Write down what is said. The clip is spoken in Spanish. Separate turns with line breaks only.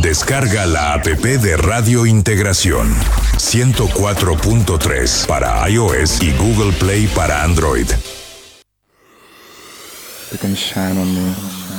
Descarga la app de Radio Integración 104.3 para iOS y Google Play para Android.
They can shine on me.